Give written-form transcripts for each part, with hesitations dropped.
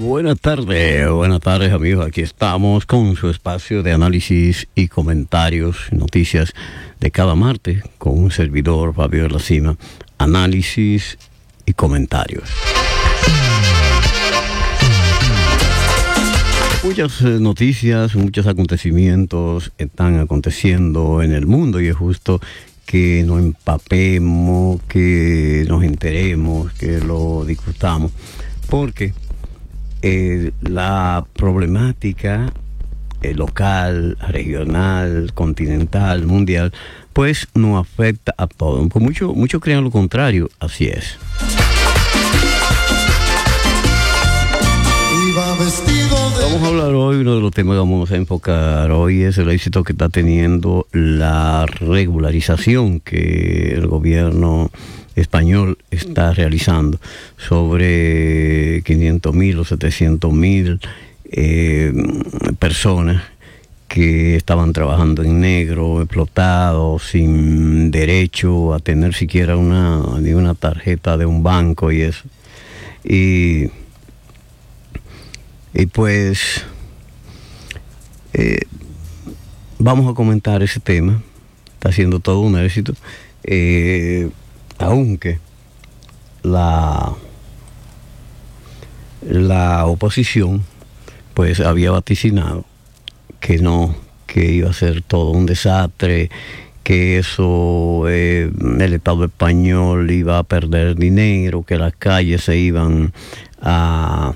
Buenas tardes amigos, aquí estamos con su espacio de análisis y comentarios, noticias de cada martes, con un servidor, Fabio de la Cima, análisis y comentarios. Muchas noticias, muchos acontecimientos están aconteciendo en el mundo y es justo que nos empapemos, que nos enteremos, que lo discutamos, porque la problemática local, regional, continental, mundial, pues nos afecta a todos. Pues muchos creen lo contrario, así es. Vamos a hablar hoy, uno de los temas que vamos a enfocar hoy es el éxito que está teniendo la regularización que el gobierno español está realizando sobre 500,000 o 700,000 personas que estaban trabajando en negro, explotados, sin derecho a tener siquiera ni una tarjeta de un banco y eso. Y pues vamos a comentar ese tema. Está siendo todo un éxito, aunque la oposición pues había vaticinado que iba a ser todo un desastre, que eso el Estado español iba a perder dinero, que las calles se iban a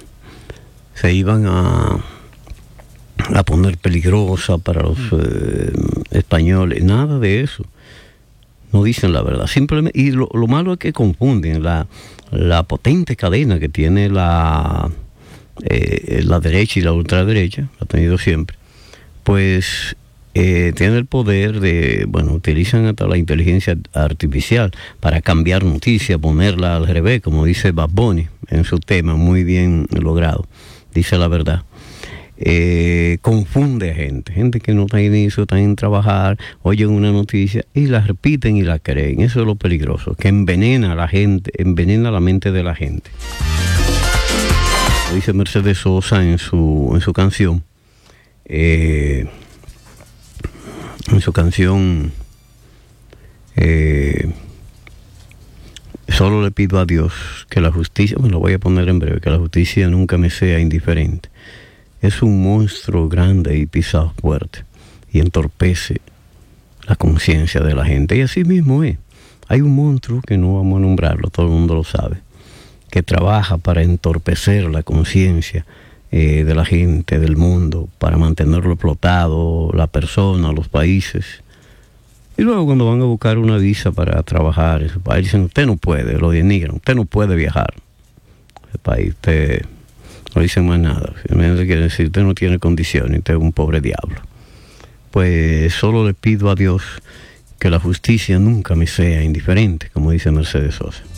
poner peligrosa para los españoles. Nada de eso. No dicen la verdad. Simplemente, y lo malo es que confunden la potente cadena que tiene la derecha y la ultraderecha, ha tenido siempre, pues tiene el poder de, utilizan hasta la inteligencia artificial para cambiar noticias, ponerla al revés, como dice Bad Bunny en su tema, muy bien logrado. Dice la verdad. Confunde a gente que no está en eso, está en trabajar, oyen una noticia y la repiten y la creen. Eso es lo peligroso, que envenena a la gente, envenena la mente de la gente. Lo dice Mercedes Sosa en su canción. Solo le pido a Dios que la justicia, me lo voy a poner en breve, que la justicia nunca me sea indiferente. Es un monstruo grande y pisado fuerte y entorpece la conciencia de la gente. Y así mismo es. Hay un monstruo que no vamos a nombrarlo, todo el mundo lo sabe, que trabaja para entorpecer la conciencia de la gente, del mundo, para mantenerlo explotado, la persona, los países. Y luego cuando van a buscar una visa para trabajar en su país, dicen, usted no puede, lo denigran, usted no puede viajar. Ese país, usted no dicen más nada. Simplemente quiere decir, usted no tiene condiciones, usted es un pobre diablo. Pues solo le pido a Dios que la justicia nunca me sea indiferente, como dice Mercedes Sosa.